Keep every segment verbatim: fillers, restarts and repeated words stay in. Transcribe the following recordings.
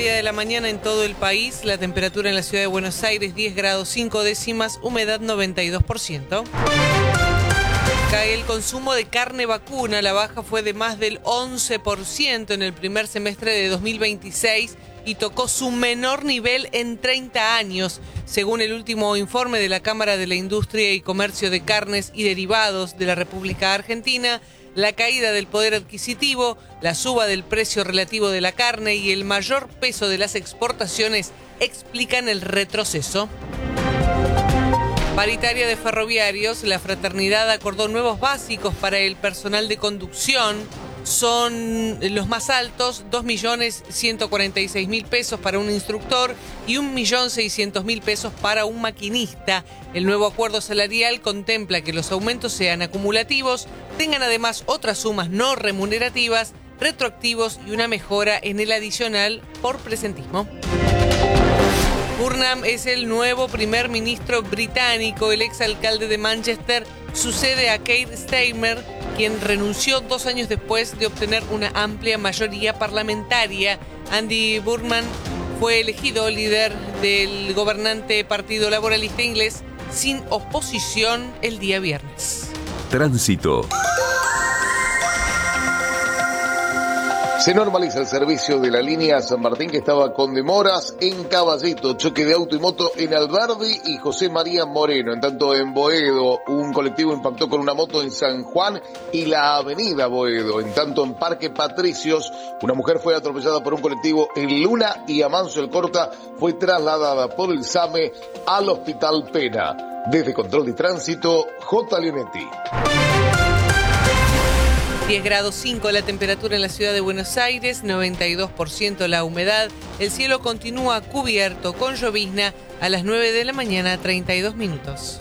De la mañana en todo el país, la temperatura en la ciudad de Buenos Aires diez grados cinco décimas, humedad noventa y dos por ciento. Cae el consumo de carne vacuna, la baja fue de más del once por ciento en el primer semestre de dos mil veintiséis y tocó su menor nivel en treinta años, según el último informe de la Cámara de la Industria y Comercio de Carnes y Derivados de la República Argentina. La caída del poder adquisitivo, la suba del precio relativo de la carne y el mayor peso de las exportaciones explican el retroceso. Paritaria de ferroviarios, la fraternidad acordó nuevos básicos para el personal de conducción. Son los más altos, dos millones ciento cuarenta y seis mil pesos para un instructor y un millón seiscientos mil pesos para un maquinista. El nuevo acuerdo salarial contempla que los aumentos sean acumulativos, tengan además otras sumas no remunerativas, retroactivos y una mejora en el adicional por presentismo. Burnham es el nuevo primer ministro británico. El exalcalde de Manchester sucede a Keir Starmer, quien renunció dos años después de obtener una amplia mayoría parlamentaria. Andy Burnham fue elegido líder del gobernante Partido Laboralista Inglés sin oposición el día viernes. Tránsito. Se normaliza el servicio de la línea San Martín, que estaba con demoras en Caballito, choque de auto y moto en Alberdi y José María Moreno. En tanto, en Boedo, un colectivo impactó con una moto en San Juan y la avenida Boedo. En tanto, en Parque Patricios, una mujer fue atropellada por un colectivo en Luna y Amanso el Corta fue trasladada por el SAME al Hospital Pena. Desde Control de Tránsito, J. Leonetti. diez grados cinco la temperatura en la ciudad de Buenos Aires, noventa y dos por ciento la humedad. El cielo continúa cubierto con llovizna a las nueve de la mañana, treinta y dos minutos.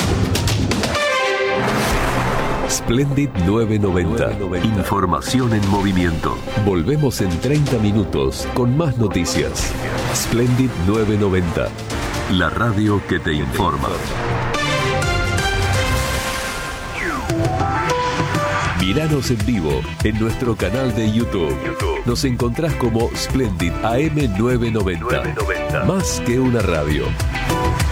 Splendid nueve noventa. Información en movimiento. Volvemos en treinta minutos con más noticias. Splendid nueve noventa. La radio que te informa. Míranos en vivo en nuestro canal de YouTube. Nos encontrás como Splendid A M nueve noventa. Más que una radio.